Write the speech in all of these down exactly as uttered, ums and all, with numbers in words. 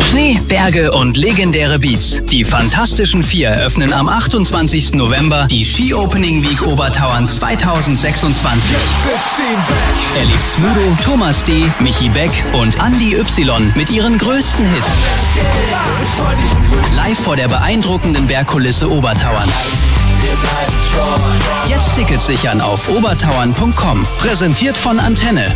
Schnee, Berge und legendäre Beats. Die Fantastischen Vier eröffnen am achtundzwanzigsten November die Ski Opening Week Obertauern zweitausendsechsundzwanzig. Erlebt Smudo, Thomas D., Michi Beck und Andy Y. mit ihren größten Hits. Live vor der beeindruckenden Bergkulisse Obertauerns. Jetzt Tickets sichern auf obertauern punkt com. Präsentiert von Antenne.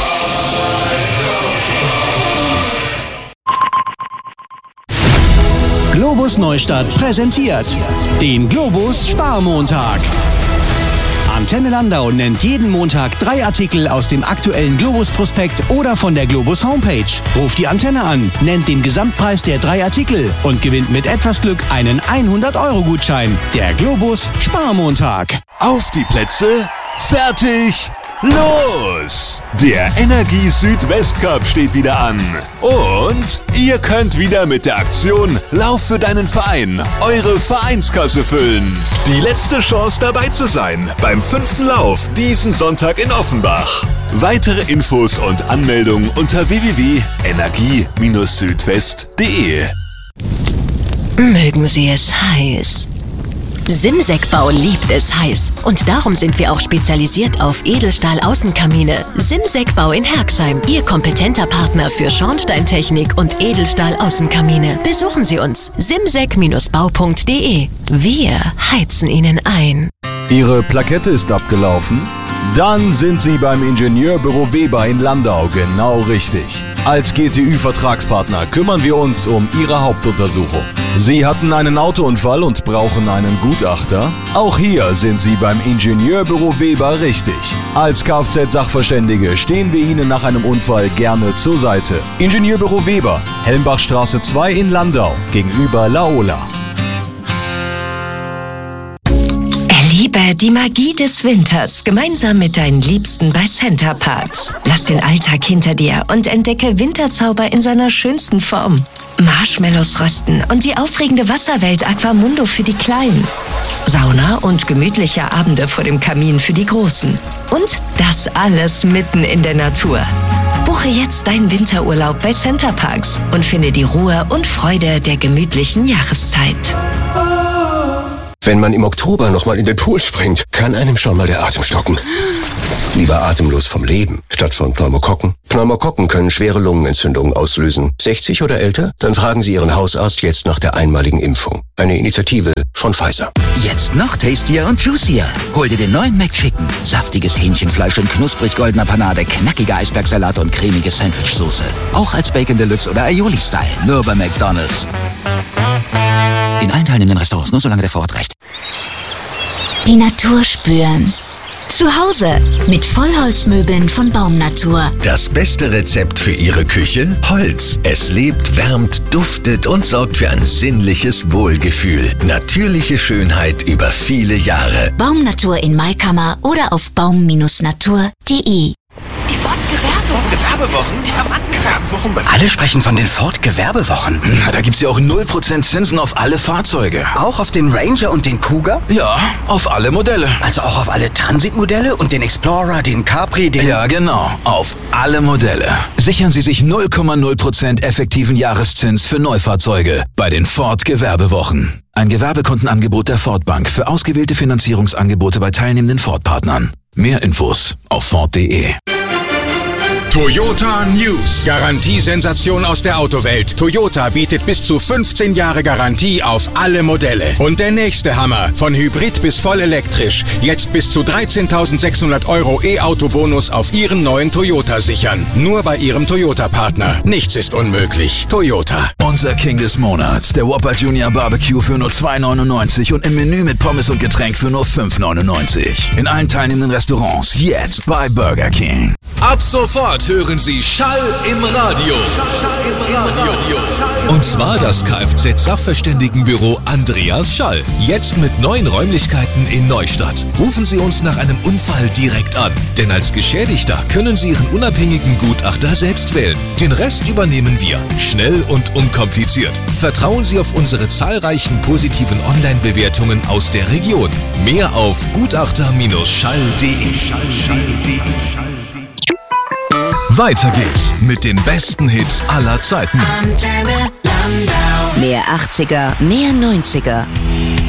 Globus Neustadt präsentiert den Globus Sparmontag. Antenne Landau nennt jeden Montag drei Artikel aus dem aktuellen Globus-Prospekt oder von der Globus Homepage. Ruft die Antenne an, nennt den Gesamtpreis der drei Artikel und gewinnt mit etwas Glück einen hundert-Euro-Gutschein. Der Globus Sparmontag. Auf die Plätze, fertig, los! Der Energie Südwest Cup steht wieder an. Und ihr könnt wieder mit der Aktion Lauf für deinen Verein eure Vereinskasse füllen. Die letzte Chance dabei zu sein beim fünften Lauf diesen Sonntag in Offenbach. Weitere Infos und Anmeldungen unter w w w punkt energie südwest punkt de. Mögen Sie es heiß. Simsek-Bau liebt es heiß. Und darum sind wir auch spezialisiert auf Edelstahl-Außenkamine. Simsek-Bau in Herxheim, Ihr kompetenter Partner für Schornsteintechnik und Edelstahl-Außenkamine. Besuchen Sie uns. simsek Bindestrich bau punkt de. Wir heizen Ihnen ein. Ihre Plakette ist abgelaufen? Dann sind Sie beim Ingenieurbüro Weber in Landau genau richtig. Als G T Ü-Vertragspartner kümmern wir uns um Ihre Hauptuntersuchung. Sie hatten einen Autounfall und brauchen einen Gutachter? Auch hier sind Sie beim Ingenieurbüro Weber richtig. Als Kfz-Sachverständige stehen wir Ihnen nach einem Unfall gerne zur Seite. Ingenieurbüro Weber, Helmbachstraße zwei in Landau, gegenüber Laola. Erlebe die Magie des Winters gemeinsam mit deinen Liebsten bei Center Parks. Lass den Alltag hinter dir und entdecke Winterzauber in seiner schönsten Form. Marshmallows rösten und die aufregende Wasserwelt Aquamundo für die Kleinen. Sauna und gemütliche Abende vor dem Kamin für die Großen. Und das alles mitten in der Natur. Buche jetzt deinen Winterurlaub bei Center Parks und finde die Ruhe und Freude der gemütlichen Jahreszeit. Wenn man im Oktober nochmal in den Pool springt, kann einem schon mal der Atem stocken. Lieber atemlos vom Leben, statt von Pneumokokken. Pneumokokken können schwere Lungenentzündungen auslösen. sechzig oder älter? Dann fragen Sie Ihren Hausarzt jetzt nach der einmaligen Impfung. Eine Initiative von Pfizer. Jetzt noch tastier und juicier. Hol dir den neuen McChicken. Saftiges Hähnchenfleisch in knusprig goldener Panade, knackige Eisbergsalat und cremige Sandwichsoße. Auch als Bacon Deluxe oder Aioli-Style. Nur bei McDonald's. In allen teilnehmenden Restaurants, nur solange der Vorort reicht. Die Natur spüren. Zu Hause mit Vollholzmöbeln von Baumnatur. Das beste Rezept für Ihre Küche? Holz. Es lebt, wärmt, duftet und sorgt für ein sinnliches Wohlgefühl. Natürliche Schönheit über viele Jahre. Baumnatur in Maikammer oder auf baum Bindestrich natur punkt de. Die Ford-Gewerbewochen, die haben Gewerbewochen. Alle sprechen von den Ford-Gewerbewochen. Na, da gibt's ja auch null Prozent Zinsen auf alle Fahrzeuge. Auch auf den Ranger und den Kuga? Ja, auf alle Modelle. Also auch auf alle Transit-Modelle und den Explorer, den Capri, den... Ja, genau. Auf alle Modelle. Sichern Sie sich null Komma null Prozent effektiven Jahreszins für Neufahrzeuge bei den Ford-Gewerbewochen. Ein Gewerbekundenangebot der Ford Bank für ausgewählte Finanzierungsangebote bei teilnehmenden Ford-Partnern. Mehr Infos auf ford punkt de. Toyota News. Garantiesensation aus der Autowelt. Toyota bietet bis zu fünfzehn Jahre Garantie auf alle Modelle. Und der nächste Hammer. Von Hybrid bis voll elektrisch. Jetzt bis zu dreizehntausendsechshundert Euro E-Auto-Bonus auf Ihren neuen Toyota sichern. Nur bei Ihrem Toyota-Partner. Nichts ist unmöglich. Toyota. Unser King des Monats. Der Whopper Junior Barbecue für nur zwei neunundneunzig und im Menü mit Pommes und Getränk für nur fünf neunundneunzig. In allen teilnehmenden Restaurants. Jetzt bei Burger King. Ab sofort hören Sie Schall im Radio. Und zwar das Kfz-Sachverständigenbüro Andreas Schall. Jetzt mit neuen Räumlichkeiten in Neustadt. Rufen Sie uns nach einem Unfall direkt an. Denn als Geschädigter können Sie Ihren unabhängigen Gutachter selbst wählen. Den Rest übernehmen wir. Schnell und unkompliziert. Vertrauen Sie auf unsere zahlreichen positiven Online-Bewertungen aus der Region. Mehr auf gutachter Schall punkt de. Weiter geht's mit den besten Hits aller Zeiten. Antenne. Mehr achtziger, mehr neunziger.